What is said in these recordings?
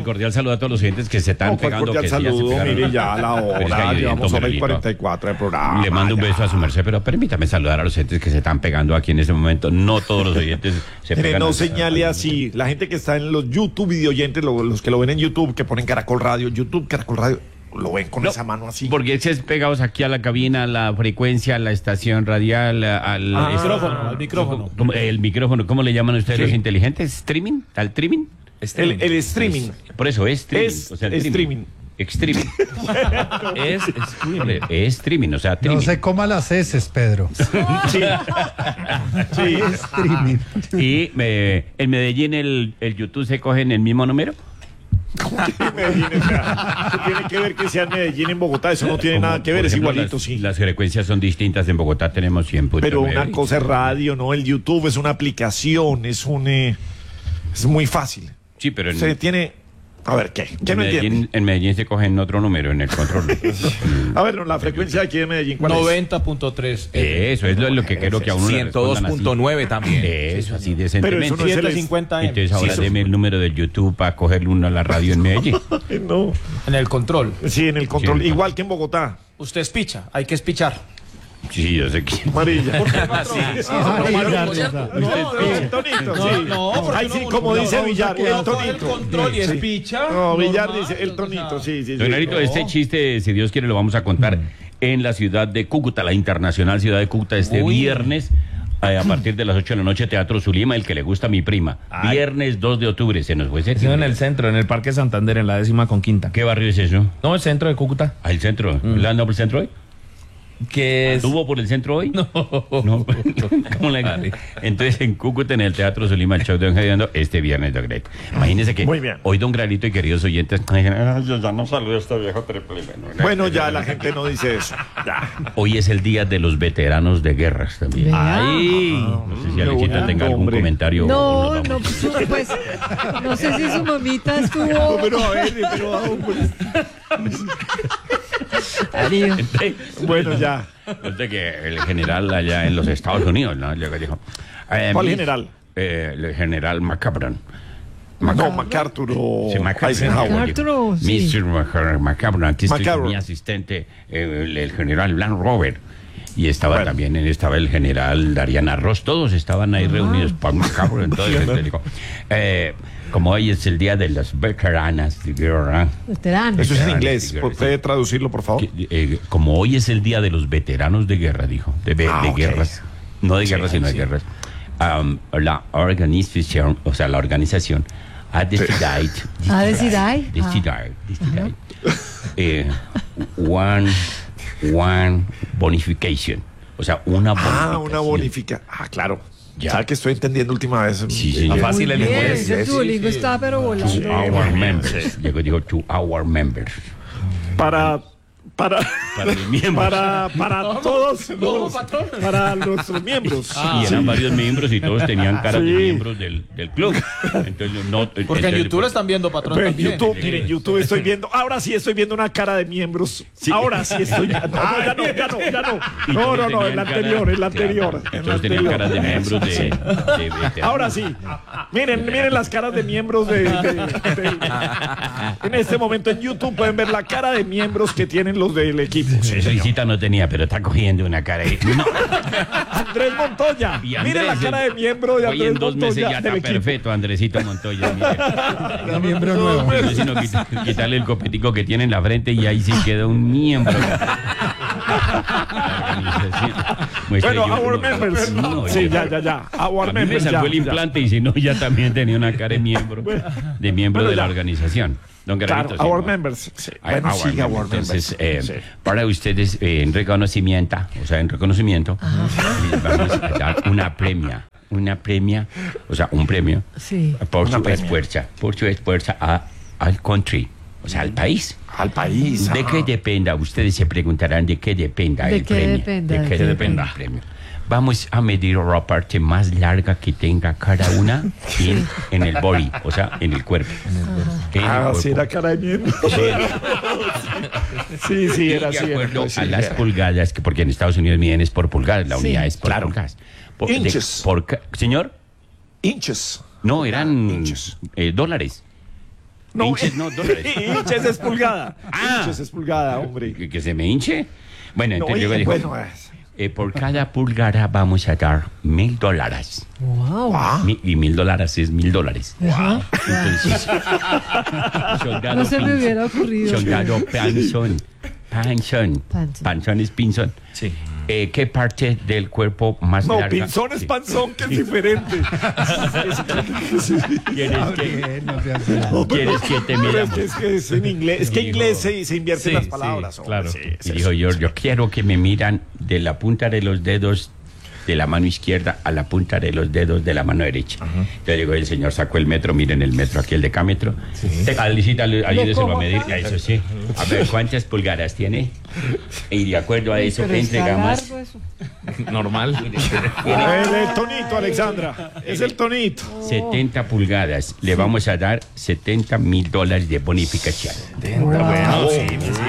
el cordial saludo a todos los oyentes que se están pegando. Cordial que saludo, ya se mire ya la Pero es que hora, hay llevamos hora y Miguelito. 44 de programa. Le mando un beso a su merced, pero permítame saludar a los oyentes que se están pegando aquí en este momento. No todos los oyentes se Mire, pegan. no señale así. La gente que está en los YouTube videoyentes, los que lo ven en YouTube, que ponen Caracol Radio, YouTube, Caracol Radio, lo ven con esa mano así. Porque es pegados aquí a la cabina, a la frecuencia, a la estación radial, al micrófono. El micrófono, ¿cómo le llaman ustedes los inteligentes? ¿Streaming? ¿Al streaming? El streaming. Por eso es streaming. Es streaming. Streaming. Es streaming, o sea, No streaming. se coma las heces, Pedro. Sí. Sí. Streaming. Y en Medellín el YouTube se coge en el mismo número. Medellín, o sea, ¿qué tiene que ver que sea en Medellín, en Bogotá? Eso no tiene nada que ver, Por es ejemplo, igualito, las, sí. Las frecuencias son distintas. En Bogotá tenemos 100.9. Pero una cosa es radio, ¿no? El YouTube es una aplicación, es muy fácil. Sí, pero Se tiene... A ver, ¿qué? ¿Qué no entiende? En Medellín se coge en otro número, en el control. A ver, no, la frecuencia de aquí de Medellín, ¿cuál es? 90.3. Eso es lo que quiero que a uno le respondan así. 102.9 también. Eso, así decentemente. Pero eso no es el... 750 Entonces ahora Sí, deme el número del YouTube para cogerle uno a la radio en Medellín. No. En el control. Sí, en el control. Sí. Igual que en Bogotá. Usted espicha, hay que espichar. Sí, yo sé que... Amarilla. No, El tonito, sí. porque Ay, sí, como dice Villar, el el tonito. control y Sí. espicha. No, Villar normal, dice el o tonito, sea, sí. Don Larito, este chiste, si Dios quiere, lo vamos a contar en la ciudad de Cúcuta, la internacional ciudad de Cúcuta, este viernes. A partir de las 8 de la noche, Teatro Zulima, el que le gusta a mi prima. Viernes 2 de octubre, se nos fue ese. En el centro, en el Parque Santander, en la 15ª. ¿Qué barrio es eso? No, el centro de Cúcuta. ¿Al centro? ¿Le han dado por el centro hoy? Que es... ¿Estuvo por el centro hoy? No. ¿Cómo le... Entonces, en Cúcuta, en el Teatro Zulima, el show de Don Gediondo, este viernes, Don Grito. Imagínense que Muy bien. hoy Don Gralito y queridos oyentes, yo ya no saludo a este viejo triple. Bueno, ya la gente no dice eso. Ya. Hoy es el día de los veteranos de guerras también. Vea. Ay, no sé si Alexita bueno, tenga algún hombre. comentario. No, o nos no, vamos. pues, no sé si su mamita estuvo. Pero a ver, Darío. bueno, ya. Resulta que el general allá en los Estados Unidos, ¿no? Llegó y dijo, ¿Cuál general? El general McCabron. No, MacArthur o Sí, MacArthur. Eisenhower. MacArthur, sí. Mr. McCabron, aquí estoy con McCabron. mi asistente, el general Blan Robert. Y estaba también, estaba el general Dariana Ross, todos estaban ahí reunidos por McCabron. Entonces, dijo, como hoy es el día de las veteranas de guerra, Veterano. Eso es en inglés. ¿Puede traducirlo, por favor? como hoy es el día de los veteranos de guerra, dijo, de ok. guerras, no de guerras, sino de guerras. La organización, o sea, la organización ha decidido, one bonification, o sea, una bonificación. Una bonifica. Claro. Ya. ¿Sabes que estoy entendiendo última vez? Sí, señor. Fácil el Bien, inglés. ese Duolingo está pero volando. To our members. Llegó y dijo, to our members. Para los miembros. para todos, para nuestros miembros. Y eran varios miembros y todos tenían cara de miembros del club. Entonces, no, Porque en entonces, YouTube lo están viendo, patrón. Pero en también. YouTube, miren, YouTube estoy viendo, ahora sí estoy viendo una cara de miembros. Ahora sí estoy viendo. No, ya no. y No, todos el tenían anterior, cara- el anterior. Claro, y el todos tenían anterior. caras de miembros de veteranos. Ahora sí. Miren las caras de miembros en este momento en YouTube pueden ver la cara de miembros que tienen los del equipo. Sí, señor. Risita no tenía, pero está cogiendo una cara ahí. No. Andrés Montoya. Y Miren la Andrés, cara de miembro de hoy en Andrés 2 meses Montoya ya del está equipo. perfecto, Andresito Montoya. Mire. Miembro nuevo. No, sino quitarle el copetico que tiene en la frente y ahí sí queda un miembro. Bueno, our members. No, Sí, ya. ya. Our A mí me members. salvó el ya. implante y si no, ya también tenía una cara de miembro, Bueno, de ya. la organización. Don Claro, Garrito, our sí, members. Sí. Our Bueno, sí, members. our Entonces, members. Sí. para ustedes, en reconocimiento, les vamos a dar una premia, o sea, un premio Sí. por Una su esfuerzo al country, o sea, al país. Al país. ¿De qué dependa? Ustedes se preguntarán de qué dependa ¿De el qué premio. dependa? ¿De qué dependa el premio? Vamos a medir la parte más larga que tenga cada una en el body, o sea, en el cuerpo. En el cuerpo. Sí, era cara de miembro. Sí, Y era de así. acuerdo Sí, a las era. pulgadas, porque en Estados Unidos miden es por pulgadas, la Sí. unidad es por Claro. pulgadas. Inches. Señor, Inches. no, eran Inches. dólares. Hinches, no, dólares. Hinches es pulgada. Ah. Hinches es pulgada, hombre. ¿Que se me hinche? Bueno, No, entonces luego dijo, bueno, por cada pulgada vamos a dar $1,000. Wow. Y $1,000 es $1,000. Ajá. Entonces, soldado No se me Pinzón, hubiera ocurrido. soldado Panzón. Panzón es pinzón. Sí. ¿Qué parte del cuerpo más no, larga? pinzón es Sí. panzón, que es diferente. ¿Quieres que, Bien, no seas bravo. No, pero- ¿Quieres que te pero miramos? es que es en inglés. Es que en inglés se invierten Sí, las sí, palabras. hombre, claro. sí, es Y eso. dijo, yo quiero que me miran de la punta de los dedos de la mano izquierda a la punta de los dedos de la mano derecha. Entonces digo, el señor sacó el metro, miren el metro aquí, el decámetro. Alicita, ayúdeselo a cojo medir. acá. Eso sí. A ver, ¿cuántas pulgadas tiene? Y de acuerdo a eso, Pero está entregamos. largo eso. Normal. El tonito, Alexandra. Es el tonito. 70 pulgadas. Le vamos a dar $70,000 de bonificación. Bueno, sí,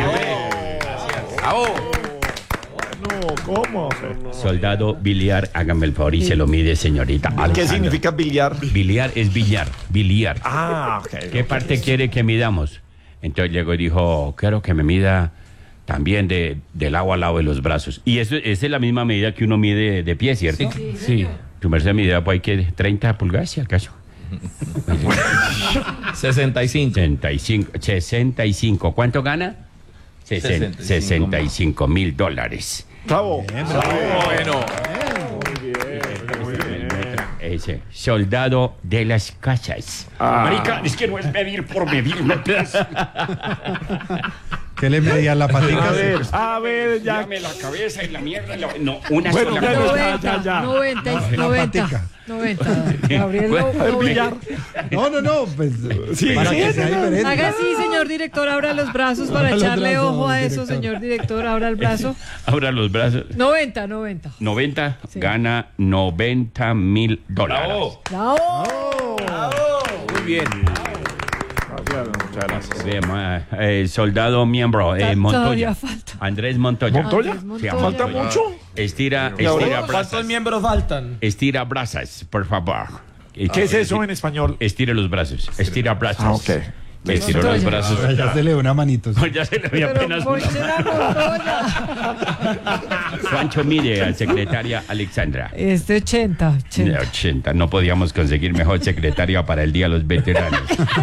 no, ¿cómo? Soldado Biliar, hágame el favor y se lo mide, señorita. ¿Qué Alejandra. significa billar? Biliar es billar. Biliar. Ah, ok. ¿Qué parte quiere que midamos? Entonces llegó y dijo, quiero que me mida también del lado al lado de los brazos. Y eso, esa es la misma medida que uno mide de pie, ¿cierto? Sí. Tu merced mide, pues hay que 30 pulgadas, si acaso. 65. 65. ¿Cuánto gana? 65 $65,000. Bravo. Bueno. Ese, soldado de las casas. Marica, es que no es medir por medir, no es. ¿Qué le medía la patica? A ver, ya. Dame la cabeza y la mierda. No, una Bueno, sola bueno, cosa. ya. 90. Gabriel, El billar. No, pues Sí, para sí, que sí, sea no. diferente. Haga así, señor director, abra los brazos para Abra los echarle brazos, ojo a eso, director. señor director, abra el brazo. Abra los brazos. 90. 90, Sí. gana $90,000. Bravo. ¡Bravo! Muy bien. Muchas gracias. Bien, soldado miembro, Montoya. Todavía falta. Andrés Montoya. ¿Montoya? Andrés Sí, Montoya. ¿Falta mucho? Estira ¿Cuántos brazos. miembros faltan? Estira brazos, por favor. ¿Qué es eso en español? Estire los brazos. Estira brazos. Ah, ok. Estiró los Montoya. brazos. Ya se le dio una manito. Sí. Ya se le veía Pero apenas ¿por una. qué la Montoya? Juancho mide a secretaria Alexandra. 80. De 80. No podíamos conseguir mejor secretaria para el Día de los Veteranos.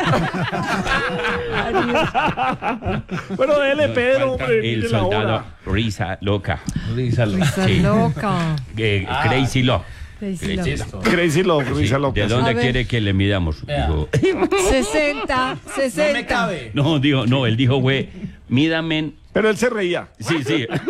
Bueno, dele, Pedro, Falta hombre. el mire la soldado hora. Risa Loca. Risa Sí. loca. Crazy Love. Crazy loca. Crazy Love, risa loca. ¿De dónde A ver. quiere que le midamos? Dijo, 60. No me cabe. no, él dijo, güey, mídame. Pero él se reía. Sí.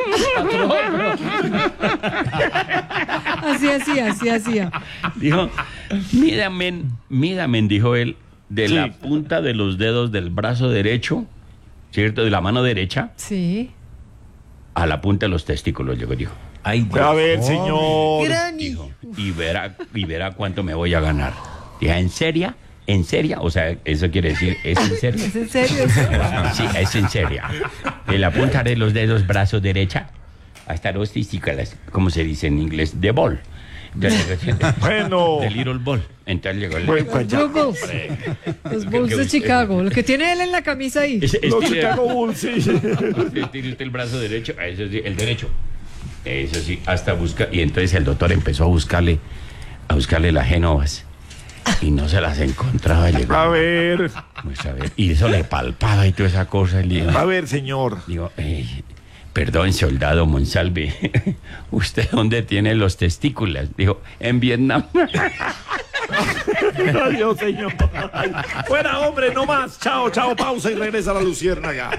Así hacía. Dijo, mídame, dijo él, de Sí. la punta de los dedos del brazo derecho, ¿cierto? De la mano derecha Sí. a la punta de los testículos, llegó y dijo. Ay, A ver, señor. Granny. Dijo, y verá cuánto me voy a ganar. Dije, ¿en serio? ¿En serio? O sea, eso quiere decir, ¿es en serio? ¿Es en serio eso? Sí, es en serio. De la punta de los dedos, brazo derecha, hasta los testículos, ¿cómo se dice en inglés? The ball. Bueno. The little ball. Entonces llegó el... Bueno, pues ya. Los Bulls. Los Bulls de Chicago. Lo que tiene él en la camisa ahí. Los Chicago Bulls, sí. Estire el brazo derecho, eso sí, el derecho. Eso sí, hasta buscar. Y entonces el doctor empezó a buscarle las genovas. Y no se las encontraba. Y le digo, A ver, pues a ver. Y eso le palpaba y toda esa cosa. Y le digo, a ver, señor. perdón, soldado Monsalve, ¿usted dónde tiene los testículos? Dijo, en Vietnam. Adiós, señor. Fuera, hombre, no más. Chao, pausa y regresa a la Luciérnaga.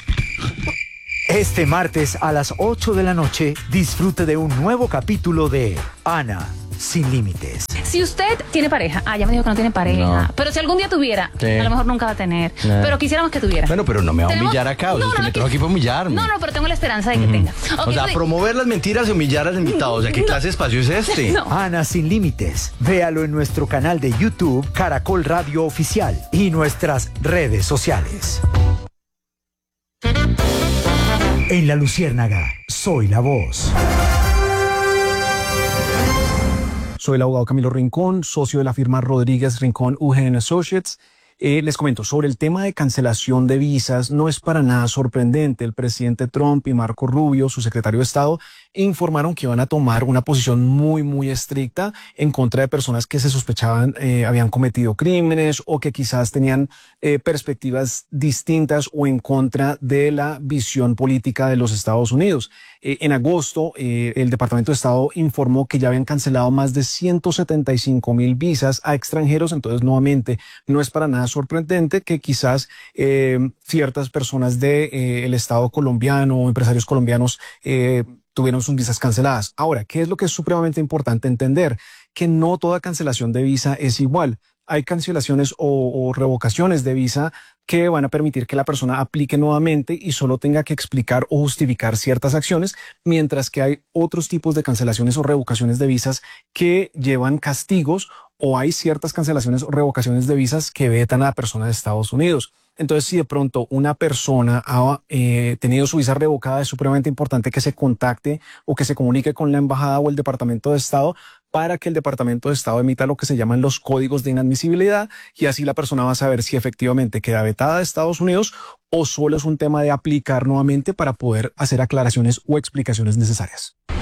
Este martes a las 8 de la noche, disfrute de un nuevo capítulo de Ana sin límites. Si usted tiene pareja, ya me dijo que no tiene pareja, No. pero si algún día tuviera, Sí. a lo mejor nunca va a tener, No. pero quisiéramos que tuviera. Bueno, pero no me va a Tenemos- humillar acá. O sea, No, es que no, me no, tengo aquí para humillarme. No, pero tengo la esperanza de que tenga. Ok, O sea, sí. promover las mentiras y humillar al invitado. O sea, ¿qué clase de espacio es este? No. Ana sin límites. Véalo en nuestro canal de YouTube Caracol Radio Oficial y nuestras redes sociales. En la Luciérnaga, soy la voz. Soy el abogado Camilo Rincón, socio de la firma Rodríguez Rincón UGN Associates, Les comento, sobre el tema de cancelación de visas, no es para nada sorprendente. El presidente Trump y Marco Rubio, su secretario de Estado, informaron que iban a tomar una posición muy estricta en contra de personas que se sospechaban habían cometido crímenes o que quizás tenían perspectivas distintas o en contra de la visión política de los Estados Unidos. En agosto, el Departamento de Estado informó que ya habían cancelado más de 175,000 visas a extranjeros. Entonces, nuevamente, no es para nada sorprendente que quizás ciertas personas del Estado colombiano o empresarios colombianos tuvieron sus visas canceladas. Ahora, ¿qué es lo que es supremamente importante entender? Que no toda cancelación de visa es igual. Hay cancelaciones o revocaciones de visa que van a permitir que la persona aplique nuevamente y solo tenga que explicar o justificar ciertas acciones, mientras que hay otros tipos de cancelaciones o revocaciones de visas que llevan castigos, o hay ciertas cancelaciones o revocaciones de visas que vetan a la persona de Estados Unidos. Entonces, si de pronto una persona ha tenido su visa revocada, es supremamente importante que se contacte o que se comunique con la embajada o el Departamento de Estado para que el Departamento de Estado emita lo que se llaman los códigos de inadmisibilidad, y así la persona va a saber si efectivamente queda vetada de Estados Unidos o solo es un tema de aplicar nuevamente para poder hacer aclaraciones o explicaciones necesarias.